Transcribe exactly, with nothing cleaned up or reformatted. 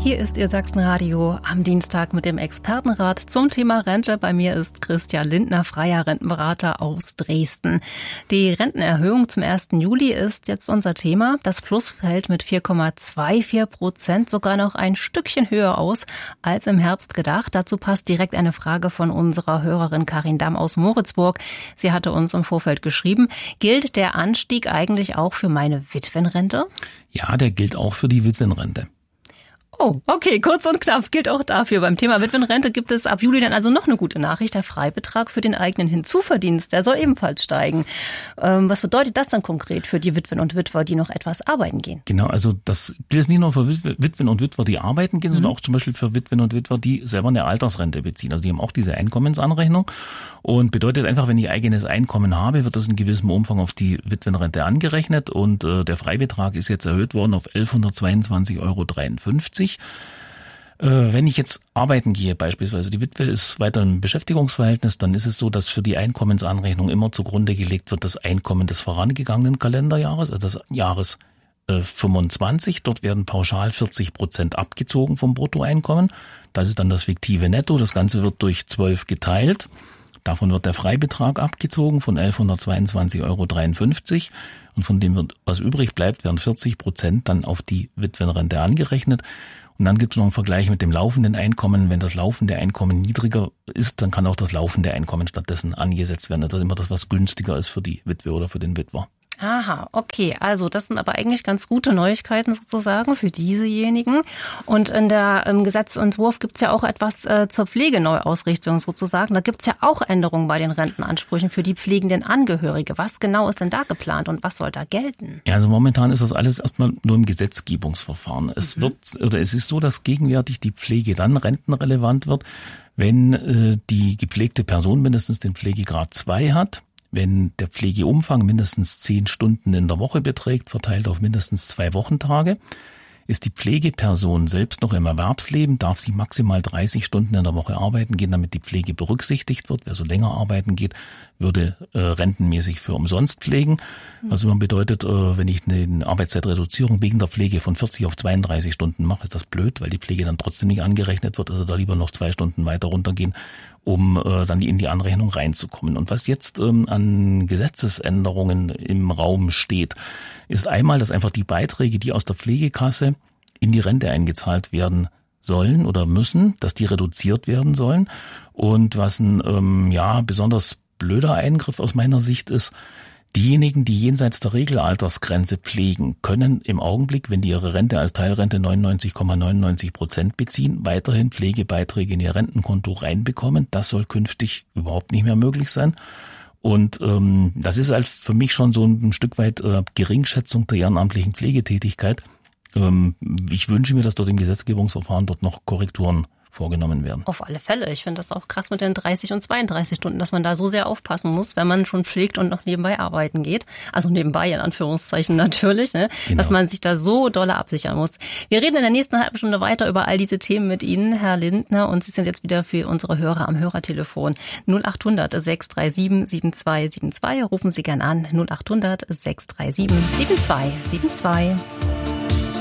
Hier ist Ihr Sachsenradio am Dienstag mit dem Expertenrat zum Thema Rente. Bei mir ist Christian Lindner, freier Rentenberater aus Dresden. Die Rentenerhöhung zum ersten Juli ist jetzt unser Thema. Das Plus fällt mit vier Komma vierundzwanzig Prozent sogar noch ein Stückchen höher aus als im Herbst gedacht. Dazu passt direkt eine Frage von unserer Hörerin Karin Damm aus Moritzburg. Sie hatte uns im Vorfeld geschrieben, gilt der Anstieg eigentlich auch für meine Witwenrente? Ja, der gilt auch für die Witwenrente. Oh, okay, kurz und knapp gilt auch dafür. Beim Thema Witwenrente gibt es ab Juli dann also noch eine gute Nachricht. Der Freibetrag für den eigenen Hinzuverdienst, der soll ebenfalls steigen. Ähm, was bedeutet das dann konkret für die Witwen und Witwer, die noch etwas arbeiten gehen? Genau, also das gilt nicht nur für Witwen und Witwer, die arbeiten gehen, mhm. sondern auch zum Beispiel für Witwen und Witwer, die selber eine Altersrente beziehen. Also die haben auch diese Einkommensanrechnung und bedeutet einfach, wenn ich eigenes Einkommen habe, wird das in gewissem Umfang auf die Witwenrente angerechnet und äh, der Freibetrag ist jetzt erhöht worden auf elfhundertzweiundzwanzig Euro dreiundfünfzig. Wenn ich jetzt arbeiten gehe, beispielsweise die Witwe ist weiter im Beschäftigungsverhältnis, dann ist es so, dass für die Einkommensanrechnung immer zugrunde gelegt wird das Einkommen des vorangegangenen Kalenderjahres, also des Jahres äh, fünfundzwanzig. Dort werden pauschal vierzig Prozent abgezogen vom Bruttoeinkommen. Das ist dann das fiktive Netto. Das Ganze wird durch zwölf geteilt. Davon wird der Freibetrag abgezogen von elfhundertzweiundzwanzig Euro dreiundfünfzig. Und von dem, was übrig bleibt, werden vierzig Prozent dann auf die Witwenrente angerechnet. Und dann gibt es noch einen Vergleich mit dem laufenden Einkommen. Wenn das laufende Einkommen niedriger ist, dann kann auch das laufende Einkommen stattdessen angesetzt werden. Das ist immer das, was günstiger ist für die Witwe oder für den Witwer. Aha, okay. Also das sind aber eigentlich ganz gute Neuigkeiten sozusagen für diesejenigen. Und in der im Gesetzentwurf gibt es ja auch etwas äh, zur Pflegeneuausrichtung sozusagen. Da gibt es ja auch Änderungen bei den Rentenansprüchen für die pflegenden Angehörige. Was genau ist denn da geplant und was soll da gelten? Ja, also momentan ist das alles erstmal nur im Gesetzgebungsverfahren. Es mhm. wird oder es ist so, dass gegenwärtig die Pflege dann rentenrelevant wird, wenn äh, die gepflegte Person mindestens den Pflegegrad zwei hat. Wenn der Pflegeumfang mindestens zehn Stunden in der Woche beträgt, verteilt auf mindestens zwei Wochentage, ist die Pflegeperson selbst noch im Erwerbsleben, darf sie maximal dreißig Stunden in der Woche arbeiten gehen, damit die Pflege berücksichtigt wird. Wer so länger arbeiten geht, würde äh, rentenmäßig für umsonst pflegen. Was immer bedeutet, äh, wenn ich eine Arbeitszeitreduzierung wegen der Pflege von vierzig auf zweiunddreißig Stunden mache, ist das blöd, weil die Pflege dann trotzdem nicht angerechnet wird. Also da lieber noch zwei Stunden weiter runtergehen, um äh, dann in die Anrechnung reinzukommen. Und was jetzt ähm, an Gesetzesänderungen im Raum steht, ist einmal, dass einfach die Beiträge, die aus der Pflegekasse in die Rente eingezahlt werden sollen oder müssen, dass die reduziert werden sollen. Und was ein ähm, ja besonders blöder Eingriff aus meiner Sicht ist, diejenigen, die jenseits der Regelaltersgrenze pflegen, können im Augenblick, wenn die ihre Rente als Teilrente neunundneunzig Komma neunundneunzig Prozent beziehen, weiterhin Pflegebeiträge in ihr Rentenkonto reinbekommen. Das soll künftig überhaupt nicht mehr möglich sein. Und ähm, das ist halt für mich schon so ein Stück weit äh, Geringschätzung der ehrenamtlichen Pflegetätigkeit. Ähm, ich wünsche mir, dass dort im Gesetzgebungsverfahren dort noch Korrekturen vorgenommen werden. Auf alle Fälle. Ich finde das auch krass mit den dreißig und zweiunddreißig Stunden, dass man da so sehr aufpassen muss, wenn man schon pflegt und noch nebenbei arbeiten geht. Also nebenbei in Anführungszeichen natürlich, ne? Genau. Dass man sich da so dolle absichern muss. Wir reden in der nächsten halben Stunde weiter über all diese Themen mit Ihnen, Herr Lindner, und Sie sind jetzt wieder für unsere Hörer am Hörertelefon. null acht hundert sechs drei sieben sieben zwei sieben zwei. Rufen Sie gern an. null acht hundert sechs drei sieben sieben zwei sieben zwei.